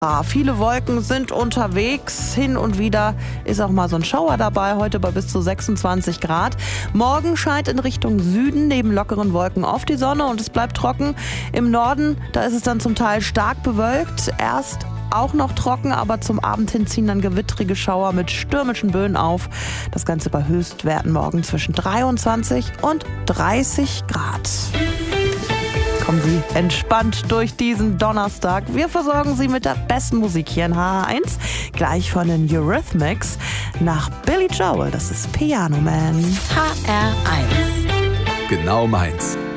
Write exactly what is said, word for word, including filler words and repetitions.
Ah, viele Wolken sind unterwegs. Hin und wieder ist auch mal so ein Schauer dabei, heute bei bis zu sechsundzwanzig Grad. Morgen scheint in Richtung Süden neben lockeren Wolken oft die Sonne und es bleibt trocken. Im Norden, da ist es dann zum Teil stark bewölkt. Erst auch noch trocken, aber zum Abend hin ziehen dann gewittrige Schauer mit stürmischen Böen auf. Das Ganze bei Höchstwerten morgen zwischen dreiundzwanzig und dreißig Grad. Kommen Sie entspannt durch diesen Donnerstag. Wir versorgen Sie mit der besten Musik hier in H H eins. Gleich von den Eurythmics nach Billy Joel. Das ist Piano Man. H R eins. Genau meins.